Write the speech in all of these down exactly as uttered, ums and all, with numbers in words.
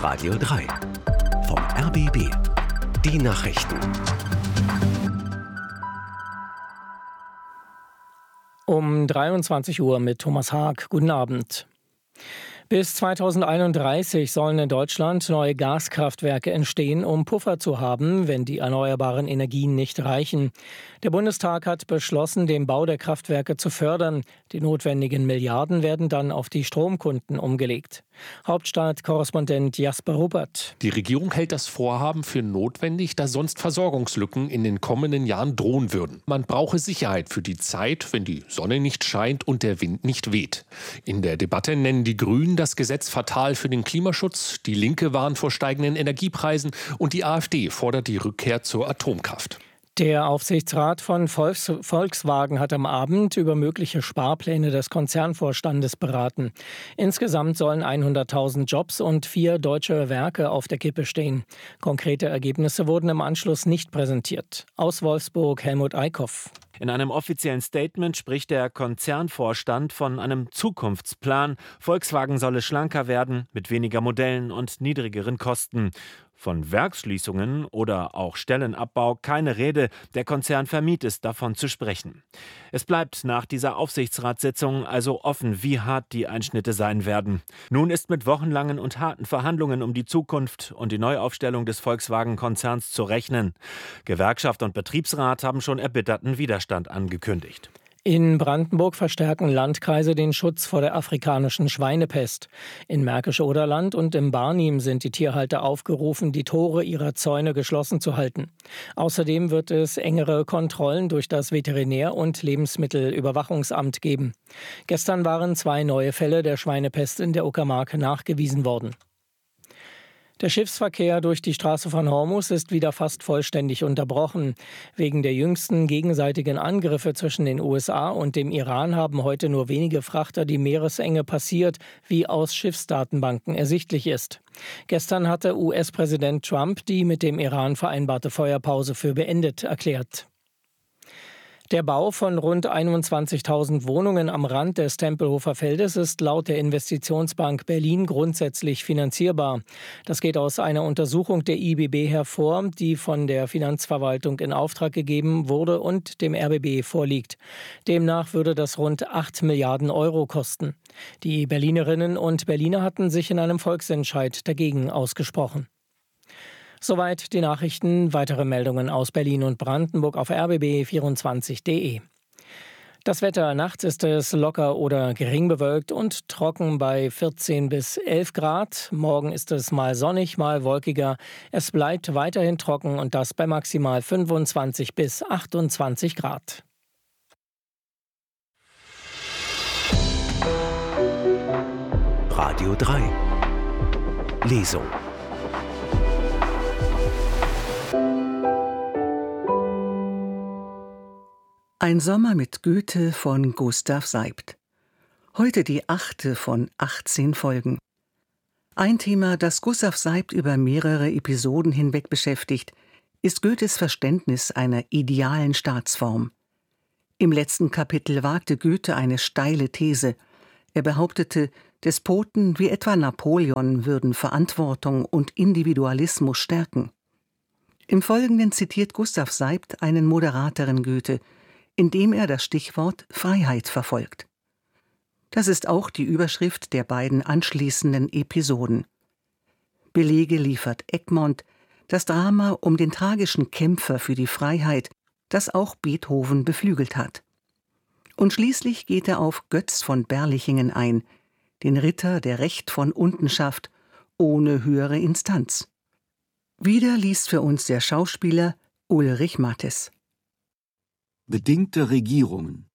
Radio drei. Vom R B B. Die Nachrichten. Um dreiundzwanzig Uhr mit Thomas Haag. Guten Abend. Bis zweitausendeinunddreißig sollen in Deutschland neue Gaskraftwerke entstehen, um Puffer zu haben, wenn die erneuerbaren Energien nicht reichen. Der Bundestag hat beschlossen, den Bau der Kraftwerke zu fördern. Die notwendigen Milliarden werden dann auf die Stromkunden umgelegt. Hauptstadt-Korrespondent Jasper Ruppert. Die Regierung hält das Vorhaben für notwendig, da sonst Versorgungslücken in den kommenden Jahren drohen würden. Man brauche Sicherheit für die Zeit, wenn die Sonne nicht scheint und der Wind nicht weht. In der Debatte nennen die Grünen das Gesetz fatal für den Klimaschutz, die Linke warnt vor steigenden Energiepreisen und die AfD fordert die Rückkehr zur Atomkraft. Der Aufsichtsrat von Volkswagen hat am Abend über mögliche Sparpläne des Konzernvorstandes beraten. Insgesamt sollen hunderttausend Jobs und vier deutsche Werke auf der Kippe stehen. Konkrete Ergebnisse wurden im Anschluss nicht präsentiert. Aus Wolfsburg Helmut Eickhoff. In einem offiziellen Statement spricht der Konzernvorstand von einem Zukunftsplan. Volkswagen solle schlanker werden, mit weniger Modellen und niedrigeren Kosten. Von Werksschließungen oder auch Stellenabbau keine Rede. Der Konzern vermied es, davon zu sprechen. Es bleibt nach dieser Aufsichtsratssitzung also offen, wie hart die Einschnitte sein werden. Nun ist mit wochenlangen und harten Verhandlungen um die Zukunft und die Neuaufstellung des Volkswagen-Konzerns zu rechnen. Gewerkschaft und Betriebsrat haben schon erbitterten Widerstand angekündigt. In Brandenburg verstärken Landkreise den Schutz vor der afrikanischen Schweinepest. In Märkisch-Oderland und im Barnim sind die Tierhalter aufgerufen, die Tore ihrer Zäune geschlossen zu halten. Außerdem wird es engere Kontrollen durch das Veterinär- und Lebensmittelüberwachungsamt geben. Gestern waren zwei neue Fälle der Schweinepest in der Uckermark nachgewiesen worden. Der Schiffsverkehr durch die Straße von Hormuz ist wieder fast vollständig unterbrochen. Wegen der jüngsten gegenseitigen Angriffe zwischen den U S A und dem Iran haben heute nur wenige Frachter die Meeresenge passiert, wie aus Schiffsdatenbanken ersichtlich ist. Gestern hatte U S-Präsident Trump die mit dem Iran vereinbarte Feuerpause für beendet erklärt. Der Bau von rund einundzwanzigtausend Wohnungen am Rand des Tempelhofer Feldes ist laut der Investitionsbank Berlin grundsätzlich finanzierbar. Das geht aus einer Untersuchung der I B B hervor, die von der Finanzverwaltung in Auftrag gegeben wurde und dem R B B vorliegt. Demnach würde das rund acht Milliarden Euro kosten. Die Berlinerinnen und Berliner hatten sich in einem Volksentscheid dagegen ausgesprochen. Soweit die Nachrichten. Weitere Meldungen aus Berlin und Brandenburg auf r b b vierundzwanzig punkt d e. Das Wetter: Nachts ist es locker oder gering bewölkt und trocken bei vierzehn bis elf Grad. Morgen ist es mal sonnig, mal wolkiger. Es bleibt weiterhin trocken und das bei maximal fünfundzwanzig bis achtundzwanzig Grad. Radio drei. Lesung. Ein Sommer mit Goethe von Gustav Seibt. Heute die achte von achtzehn Folgen. Ein Thema, das Gustav Seibt über mehrere Episoden hinweg beschäftigt, ist Goethes Verständnis einer idealen Staatsform. Im letzten Kapitel wagte Goethe eine steile These. Er behauptete, Despoten wie etwa Napoleon würden Verantwortung und Individualismus stärken. Im Folgenden zitiert Gustav Seibt einen moderateren Goethe, indem er das Stichwort Freiheit verfolgt. Das ist auch die Überschrift der beiden anschließenden Episoden. Belege liefert Egmont, das Drama um den tragischen Kämpfer für die Freiheit, das auch Beethoven beflügelt hat. Und schließlich geht er auf Götz von Berlichingen ein, den Ritter, der Recht von unten schafft, ohne höhere Instanz. Wieder liest für uns der Schauspieler Ulrich Mattes. Bedingte Regierungen.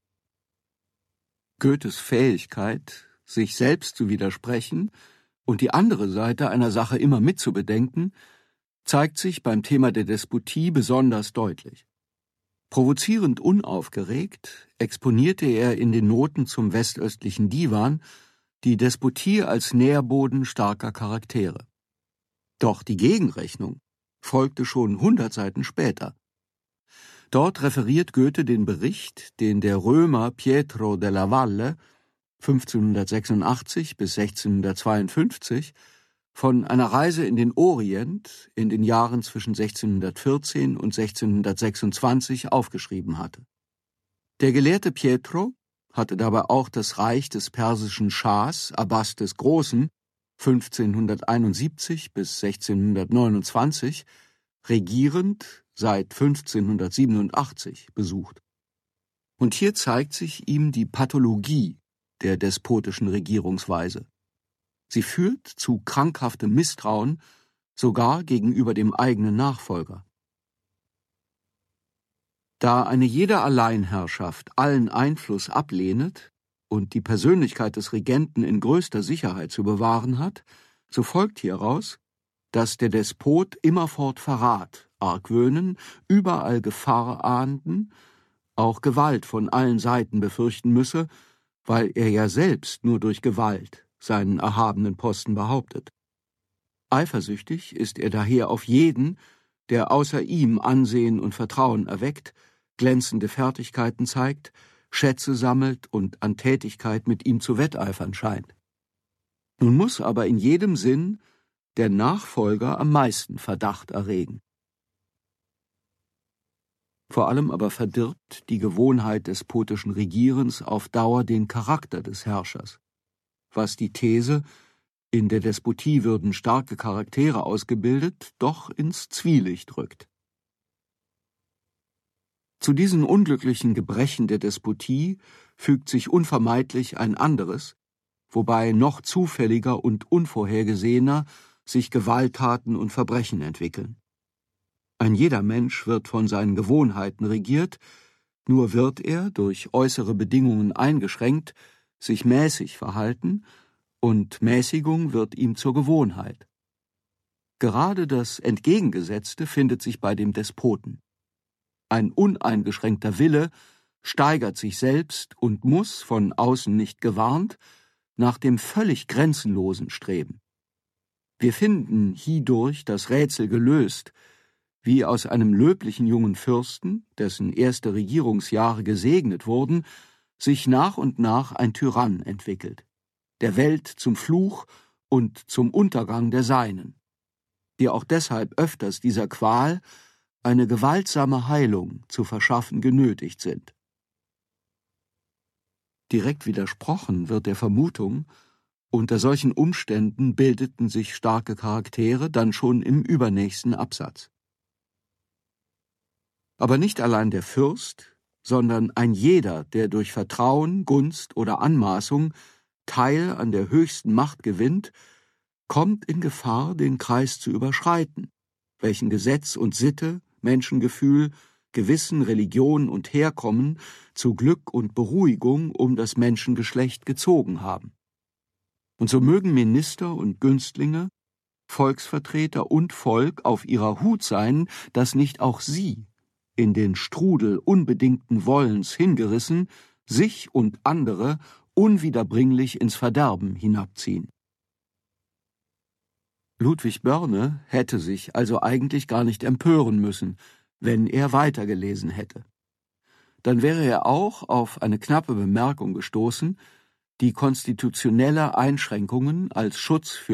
Goethes Fähigkeit, sich selbst zu widersprechen und die andere Seite einer Sache immer mitzubedenken, zeigt sich beim Thema der Despotie besonders deutlich. Provozierend unaufgeregt exponierte er in den Noten zum westöstlichen Divan die Despotie als Nährboden starker Charaktere. Doch die Gegenrechnung folgte schon hundert Seiten später. Dort referiert Goethe den Bericht, den der Römer Pietro della Valle fünfzehnhundertsechsundachtzig bis sechzehnhundertzweiundfünfzig von einer Reise in den Orient in den Jahren zwischen sechzehnhundertvierzehn und sechzehnhundertsechsundzwanzig aufgeschrieben hatte. Der Gelehrte Pietro hatte dabei auch das Reich des persischen Schahs Abbas des Großen fünfzehnhunderteinundsiebzig bis sechzehnhundertneunundzwanzig, regierend seit fünfzehnhundertsiebenundachtzig, besucht. Und hier zeigt sich ihm die Pathologie der despotischen Regierungsweise. Sie führt zu krankhaftem Misstrauen, sogar gegenüber dem eigenen Nachfolger. Da eine jede Alleinherrschaft allen Einfluss ablehnet und die Persönlichkeit des Regenten in größter Sicherheit zu bewahren hat, so folgt hieraus, dass der Despot immerfort Verrat, Argwöhnen, überall Gefahr ahnden, auch Gewalt von allen Seiten befürchten müsse, weil er ja selbst nur durch Gewalt seinen erhabenen Posten behauptet. Eifersüchtig ist er daher auf jeden, der außer ihm Ansehen und Vertrauen erweckt, glänzende Fertigkeiten zeigt, Schätze sammelt und an Tätigkeit mit ihm zu wetteifern scheint. Nun muss aber in jedem Sinn der Nachfolger am meisten Verdacht erregen. Vor allem aber verdirbt die Gewohnheit despotischen Regierens auf Dauer den Charakter des Herrschers, was die These, in der Despotie würden starke Charaktere ausgebildet, doch ins Zwielicht rückt. Zu diesen unglücklichen Gebrechen der Despotie fügt sich unvermeidlich ein anderes, wobei noch zufälliger und unvorhergesehener sich Gewalttaten und Verbrechen entwickeln. Ein jeder Mensch wird von seinen Gewohnheiten regiert, nur wird er, durch äußere Bedingungen eingeschränkt, sich mäßig verhalten, und Mäßigung wird ihm zur Gewohnheit. Gerade das Entgegengesetzte findet sich bei dem Despoten. Ein uneingeschränkter Wille steigert sich selbst und muss, von außen nicht gewarnt, nach dem völlig Grenzenlosen streben. Wir finden hierdurch das Rätsel gelöst, wie aus einem löblichen jungen Fürsten, dessen erste Regierungsjahre gesegnet wurden, sich nach und nach ein Tyrann entwickelt, der Welt zum Fluch und zum Untergang der Seinen, die auch deshalb öfters dieser Qual eine gewaltsame Heilung zu verschaffen genötigt sind. Direkt widersprochen wird der Vermutung, unter solchen Umständen bildeten sich starke Charaktere dann schon im übernächsten Absatz. Aber nicht allein der Fürst, sondern ein jeder, der durch Vertrauen, Gunst oder Anmaßung Teil an der höchsten Macht gewinnt, kommt in Gefahr, den Kreis zu überschreiten, welchen Gesetz und Sitte, Menschengefühl, Gewissen, Religion und Herkommen zu Glück und Beruhigung um das Menschengeschlecht gezogen haben. Und so mögen Minister und Günstlinge, Volksvertreter und Volk auf ihrer Hut sein, dass nicht auch sie, in den Strudel unbedingten Wollens hingerissen, sich und andere unwiederbringlich ins Verderben hinabziehen. Ludwig Börne hätte sich also eigentlich gar nicht empören müssen, wenn er weitergelesen hätte. Dann wäre er auch auf eine knappe Bemerkung gestoßen, die konstitutionelle Einschränkungen als Schutz für